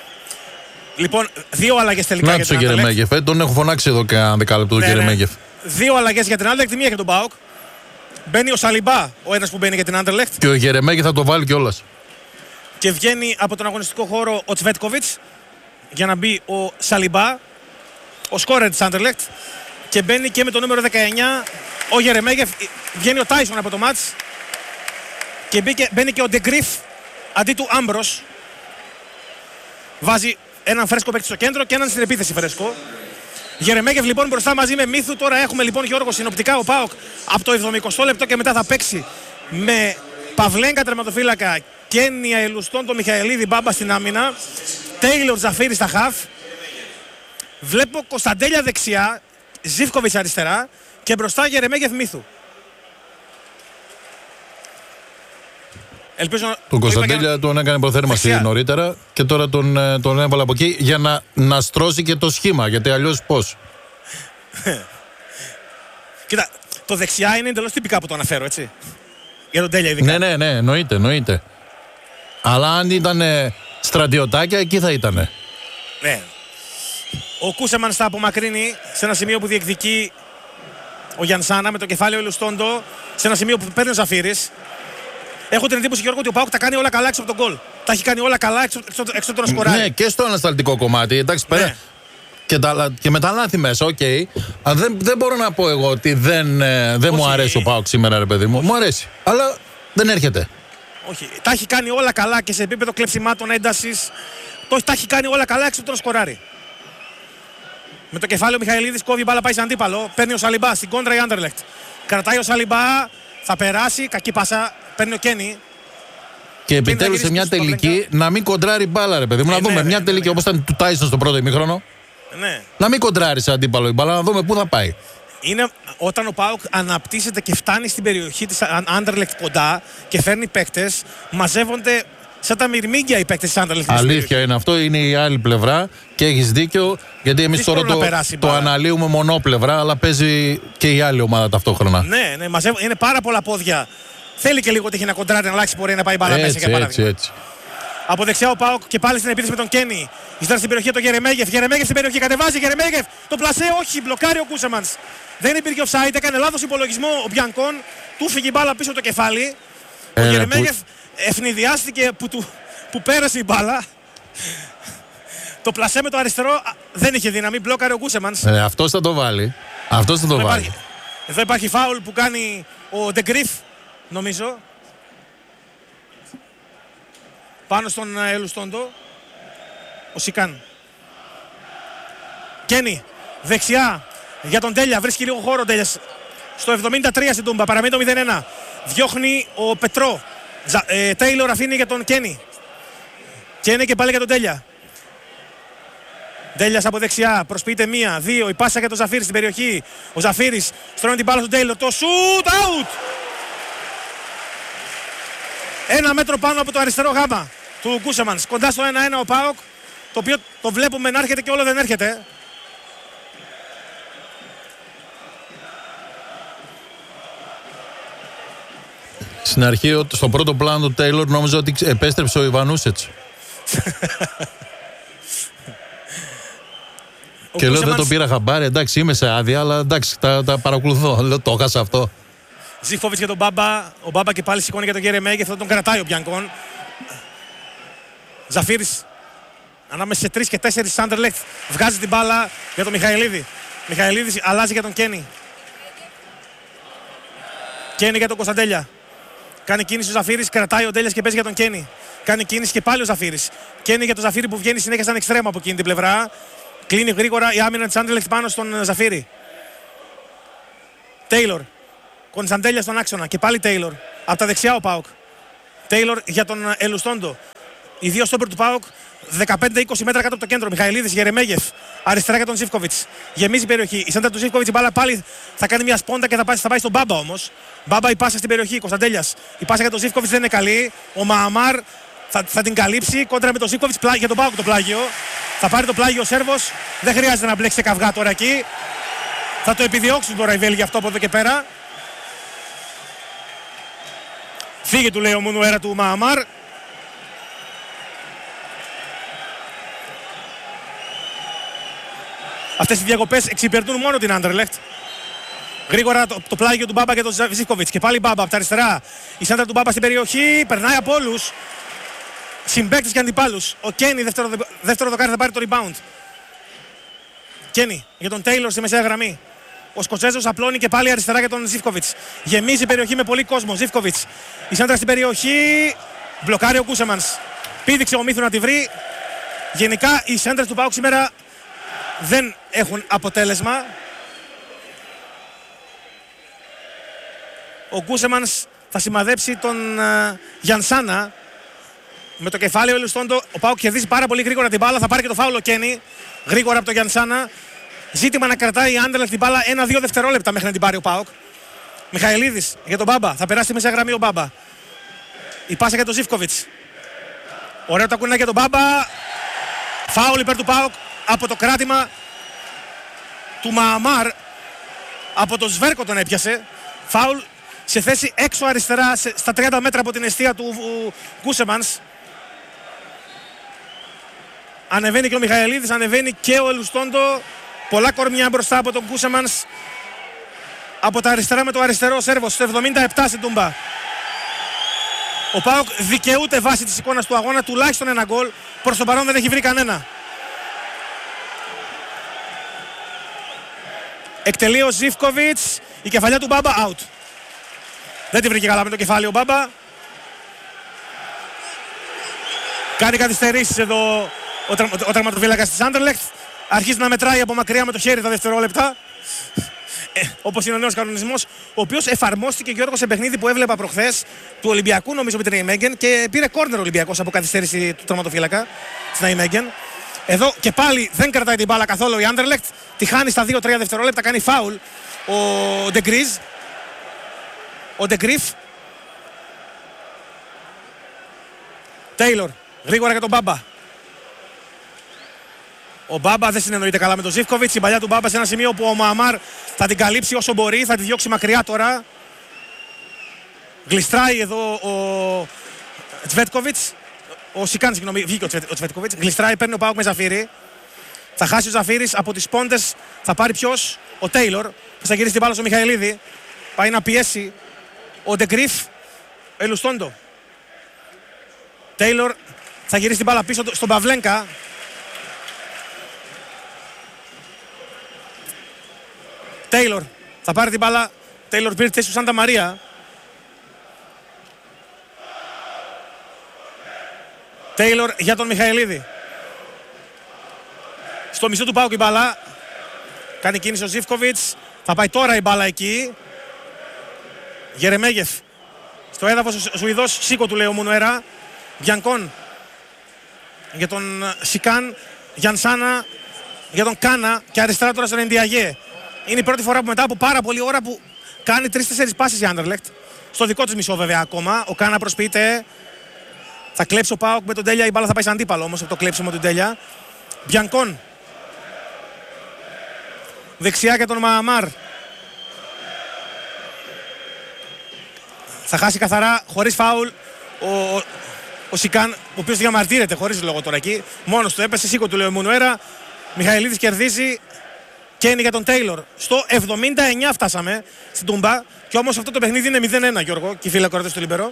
Λοιπόν, δύο αλλαγές τελικά Να για την τον Γερεμέγεφ, τον έχω φωνάξει εδώ και ένα δεκάλεπτο τον Γερεμέγεφ. Δύο αλλαγές για την Άντερλεχτ, τη μία για τον ΠΑΟΚ. Μπαίνει ο Σαλιμπά, ο ένας που μπαίνει για την Άντερλεχτ. Και ο Γερεμέγεφ θα το βάλει κιόλας. Και βγαίνει από τον αγωνιστικό χώρο ο Τσβέτκοβιτς για να μπει ο Σαλιμπά, ο σκόρερ της Άντερλεχτ. Και μπαίνει και με το νούμερο 19 ο Γερεμέγεφ. Βγαίνει ο Τάισον από το μάτς. Και μπαίνει και ο Ντεγκρίφ αντί του Άμπρος. Βάζει έναν φρέσκο παίκτη στο κέντρο και έναν στην επίθεση φρέσκο. Γερεμέγεφ λοιπόν μπροστά μαζί με Μύθου. Τώρα έχουμε λοιπόν, Γιώργο, συνοπτικά ο ΠΑΟΚ από το 70 λεπτό και μετά θα παίξει με Παυλένκα τερματοφύλακα, Κένια Ελουστόντο, Μιχαηλίδη, Μπάμπα στην άμυνα, Τέιλορ Ζαφίρι στα χαφ. Βλέπω Κωνσταντέλια δεξιά, Ζίβκοβιτς αριστερά και μπροστά Γερεμέγεφ Μύθου. Ελπίζω τον Κωνσταντέλια τον έκανε προθέρμανση νωρίτερα και τώρα τον έβαλα από εκεί για να στρώσει και το σχήμα, γιατί αλλιώς πώς. Κοίτα, το δεξιά είναι εντελώς τυπικά που το αναφέρω, έτσι. Για τον Τέλια ειδικά. Ναι, εννοείται. Αλλά αν ήταν στρατιωτάκια, εκεί θα ήτανε. Ναι. Ο Κούσεμαν στα απομακρύνει σε ένα σημείο που διεκδικεί ο Γιανσάνα με το κεφάλαιο Ελουστόντο, σε ένα σημείο που παίρνει ο Ζαφίρις. Έχω την εντύπωση, Γιώργο, ότι ο ΠΑΟΚ τα κάνει όλα καλά έξω από τον γκολ. Τα έχει κάνει όλα καλά έξω από τον σκοράρι. Ναι, και στο ανασταλτικό κομμάτι. Εντάξει, πέρα. Και με τα λάθη μέσα, οκ. Δεν μπορώ να πω εγώ ότι δεν μου αρέσει ο ΠΑΟΚ σήμερα, ρε παιδί μου. Μου αρέσει. Αλλά δεν έρχεται. Όχι. Τα έχει κάνει όλα καλά και σε επίπεδο κλεψιμάτων, έντασης. Τα έχει κάνει όλα καλά έξω από τον σκοράρι. Με το κεφάλαιο Μιχαηλίδης κόβει η μπάλα, πάει σε αντίπαλο. Παίρνει ο Σαλιμπά στην κόντρα η Άντερλεχτ. Κρατάει ο Σαλιμπά, θα περάσει. Κακή πάσα. Παίρνει ο Κένι. Και επιτέλους σε μια τελική να μην κοντράρει μπάλα, ρε παιδί μου. Να δούμε μια τελική όπως ήταν του Τάισον στο πρώτο ημίχρονο. Ναι. Να μην κοντράρει σε αντίπαλο η μπάλα, να δούμε πού θα πάει. Είναι όταν ο ΠΑΟΚ αναπτύσσεται και φτάνει στην περιοχή της Άντερλεχτ κοντά και φέρνει παίκτες, μαζεύονται σαν τα μυρμήγκια οι παίκτες της Άντερλεχτ. Αλήθεια είναι αυτό, είναι η άλλη πλευρά και έχεις δίκιο, γιατί εμείς τώρα το αναλύουμε μονόπλευρα, αλλά παίζει και η άλλη ομάδα ταυτόχρονα. Ναι, είναι πάρα πολλά πόδια. Θέλει και λίγο τύχη να κοντράρει, να αλλάξει πορεία, να πάει μπάλα μέσα για παράδειγμα. Έτσι. Από δεξιά ο ΠΑΟΚ και πάλι στην επίθεση με τον Κένι. Ύστερα στην περιοχή το Γερεμέγεφ. Γερεμέγεφ στην περιοχή, κατεβάζει Γερεμέγεφ. Το πλασέ, όχι, μπλοκάρει ο Κούσεμανς. Δεν υπήρχε offside, έκανε λάθος υπολογισμό ο Μπιανκόν. Του φύγει η μπάλα πίσω το κεφάλι. Ο Γερεμέγεφ ευνηδιάστηκε που πέρασε η μπάλα. Το πλασέ με το αριστερό δεν είχε δύναμη, μπλόκαρε ο Κούσεμανς. Αυτός θα το βάλει. Εδώ υπάρχει φάουλ που κάνει ο Ντεγκρίφ, νομίζω. Πάνω στον Ελουστόντο. Ο Σικάν. Κένι. Δεξιά. Για τον Τέλια. Βρίσκει λίγο χώρο ο Τέλιας. Στο 73 στην Τούμπα. Παραμένει το 0-1. Διώχνει ο Πετρό. Τέιλορ αφήνει για τον Κένι. Κένι και πάλι για τον Τέλια. Τέλιας από δεξιά, προσποιείται 1, 2, η πάσα για τον Ζαφίρη στην περιοχή. Ο Ζαφίρης στρώνει την μπάλα στον Τέιλορ. Το shoot out! 1 μέτρο πάνω από το αριστερό γάμα του Γκούσεμανς. Κοντά στο 1-1 ο ΠΑΟΚ, το οποίο το βλέπουμε να έρχεται και όλο δεν έρχεται. Στην αρχή, στο πρώτο πλάνο του Τέιλορ, νόμιζα ότι επέστρεψε ο Ιβανούσετς. Και λέω δεν το πήρα χαμπάρι, εντάξει είμαι σε άδεια, αλλά εντάξει τα παρακολουθώ, λέω το έχασα αυτό. Ζίφκοβιτς για τον Μπάμπα, ο Μπάμπα και πάλι σηκώνει για τον Γερεμέγεφ, θα τον κρατάει ο Μπιανκόν. Ζαφίρης, ανάμεσα σε 3 και 4 Σάντερλεχτ, βγάζει την μπάλα για τον Μιχαηλίδη. Μιχαηλίδης αλλάζει για τον Κένι. Κένι για τον Κωνσταντέλια. Κάνει κίνηση ο Ζαφίρης, κρατάει ο Ντέλιας και παίζει για τον Κένι. Κάνει κίνηση και πάλι ο Ζαφίρης. Κένι για τον Ζαφίρη που βγαίνει συνέχεια σαν εξτρέμο από εκείνη την πλευρά. Κλείνει γρήγορα η άμυνα της Anderlecht πάνω στον Ζαφίρη. Τέιλορ. Κωνσταντέλια στον άξονα και πάλι Τέιλορ. Από τα δεξιά ο ΠΑΟΚ. Τέιλορ για τον Ελουστόντο. Οι δύο στόπερ του ΠΑΟΚ 15-20 μέτρα κάτω από το κέντρο. Μιχαηλίδης, Γερεμέγεφ. Αριστερά για τον Ζίφκοβιτς. Γεμίζει η περιοχή. Η σέντρα του Ζίφκοβιτς, η μπάλα πάλι θα κάνει μια σπόντα και θα πάει στον Μπάμπα όμως. Μπάμπα η πάσα στην περιοχή. Κωνσταντέλιας. Η πάσα για τον Ζίφκοβιτς δεν είναι καλή. Ο Μααμάρ θα την καλύψει κόντρα με τον Ζίφκοβιτς για τον ΠΑΟΚ το πλάγιο. Θα πάρει το πλάγιο ο Σέρβος. Δεν χρειάζεται να μπλέξει καυγά τώρα εκεί. Θα το επιδιώξουν τώρα οι Βέλγοι αυτό από εδώ και πέρα. Φύγε του λέει ο Μουνουέρα του Μααμάρ. Αυτές οι διακοπές εξυπηρετούν μόνο την Anderlecht. Γρήγορα το πλάγιο του Μπάμπα και τον Ζίφκοβιτς. Και πάλι Μπάμπα από τα αριστερά. Η σέντρα του Μπάμπα στην περιοχή. Περνάει από όλους. Συμπαίκτες και αντιπάλους. Ο Κένι δεύτερο δοκάρι θα πάρει το rebound. Κένι για τον Τέιλορ στη μεσαία γραμμή. Ο Σκοτσέζος απλώνει και πάλι αριστερά για τον Ζίφκοβιτς. Γεμίζει η περιοχή με πολύ κόσμο. Ζίφκοβιτς. Η σέντρα στην περιοχή. Μπλοκάρει ο Γκούσεμανς. Πήδηξε ο Μύθου να τη βρει. Γενικά οι σέντρες του ΠΑΟΚ σήμερα δεν έχουν αποτέλεσμα. Ο Γκούσεμανς θα σημαδέψει τον Γιανσάνα. Με το κεφάλι ο Ελουστόντο, ο ΠΑΟΚ κερδίζει πάρα πολύ γρήγορα την μπάλα. Θα πάρει και το φάουλο Κένι. Γρήγορα από τον Γιανσάνα. Ζήτημα να κρατάει η Anderlecht την μπάλα 1-2 δευτερόλεπτα μέχρι να την πάρει ο ΠΑΟΚ. Μιχαηλίδης για τον Μπάμπα. Θα περάσει μέσα γραμμή ο Μπάμπα. Η πάσα για τον Ζίφκοβιτς. Ωραίο το κουνάκι για τον Μπάμπα. Φάουλ υπέρ του ΠΑΟΚ από το κράτημα του Μααμάρ. Από τον Σβέρκο τον έπιασε. Φάουλ σε θέση έξω αριστερά στα 30 μέτρα από την εστία του Γκούσεμανς. Ανεβαίνει και ο Μιχαηλίδης, ανεβαίνει και ο Ελουστόντο. Πολλά κορμιά μπροστά από τον Γκούσεμανς. Από τα αριστερά με το αριστερό Σέρβος στο 77 στην Τούμπα. Ο ΠΑΟΚ δικαιούται βάσει της εικόνας του αγώνα τουλάχιστον ένα γκολ. Προς το παρόν δεν έχει βρει κανένα. Εκτελεί ο Ζίφκοβιτς. Η κεφαλιά του Μπάμπα out. Δεν τη βρήκε καλά με το κεφάλι ο Μπάμπα. Κάνει καθυστερήσεις εδώ ο τερματοφύλακας της Anderlecht. Αρχίζει να μετράει από μακριά με το χέρι τα δευτερόλεπτα. Όπως είναι ο νέος κανονισμός, ο οποίος εφαρμόστηκε Γιώργο σε παιχνίδι που έβλεπα προχθές του Ολυμπιακού, νομίζω με την Ναϊμέγγεν, και πήρε κόρνερ ο Ολυμπιακός από καθυστέρηση του τερματοφύλακα της Ναϊμέγγεν. Εδώ και πάλι δεν κρατάει την μπάλα καθόλου η Anderlecht. Τη χάνει στα 2-3 δευτερόλεπτα, κάνει φάουλ ο Ντεγκρίζ. Ο Ντεγκρίφ. Τέιλορ, γρήγορα για τον Μπάμπα. Ο Μπάμπα δεν συνεννοείται καλά με τον Ζίφκοβιτς. Η παλιά του Μπάμπα σε ένα σημείο που ο Μααμάρ θα την καλύψει όσο μπορεί, θα τη διώξει μακριά τώρα. Γλιστράει εδώ ο Τσβέτκοβιτς. Ο Σικάν, συγγνώμη, βγήκε ο Τσβέτκοβιτς. Γλιστράει, παίρνει ο ΠΑΟΚ με Ζαφίρη. Θα χάσει ο Ζαφίρης από τις πόντες. Θα πάρει ποιος? Ο Τέιλορ. Θα γυρίσει την μπάλα στο Μιχαηλίδη. Πάει να πιέσει ο Ντεγκρίφ. Ελουστόντο. Τέιλορ θα γυρίσει την μπάλα πίσω στον Παυλένκα. Τέιλορ θα πάρει την μπάλα. Τέιλορ πήρε τη θέση του Σάντα Μαρία. Τέιλορ για τον Μιχαηλίδη. Στο μισό του ΠΑΟΚ η μπάλα. Κάνει κίνηση ο Ζίφκοβιτς. Θα πάει τώρα η μπάλα εκεί. Γερεμέγεφ Στο έδαφος ο Σουηδός, σήκω του λέει ο Μουνουέρα. Μπιανκόν για τον Σικάν, Γιανσάνα για τον Κάνα και αριστερά τώρα στον Εντιαγέ. Είναι η πρώτη φορά που μετά από πάρα πολλή ώρα που κάνει 3-4 πάσεις η Άντερλεχτ. Στο δικό της μισό βέβαια ακόμα. Ο Κάνα προσποιείται. Θα κλέψει ο Πάοκ με τον Τέλια. Η μπάλα θα πάει σαν αντίπαλο όμως από το κλέψιμο του Τέλια. Μπιανκόν. Δεξιά για τον Μααμάρ. Θα χάσει καθαρά χωρίς φάουλ ο Σικάν, ο οποίος διαμαρτύρεται χωρίς λόγο τώρα εκεί. Μόνος του έπεσε, σήκω του λέει ο Μουνουέρα. Μιχαηλίδης κερδίζει και είναι για τον Τέιλορ. Στο 79 φτάσαμε στην Τούμπα. Και όμως αυτό το παιχνίδι είναι 0-1, Γιώργο, και οι φίλοι ακροατές του Λιμπερό.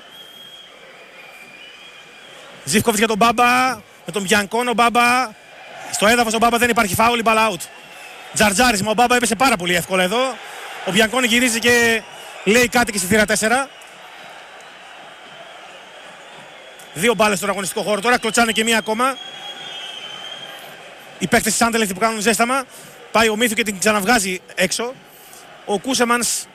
Ζίβκοβιτς για τον Μπάμπα, με τον Μπιανκόν ο Μπάμπα. Στο έδαφος ο Μπάμπα, δεν υπάρχει φάουλ, η μπάλα out. Τζαρτζάρισμα, ο Μπάμπα έπεσε πάρα πολύ εύκολα εδώ. Ο Μπιανκόν γυρίζει και λέει κάτι και στη θύρα 4. Δύο μπάλες στον αγωνιστικό χώρο τώρα, κλωτσάνε και μία ακόμα. Οι παίκτες της Άντερλεχτ που κάνουν ζέσταμα. Πάει ο Μίθου και την ξαναβγάζει έξω. Ο Κούσεμανς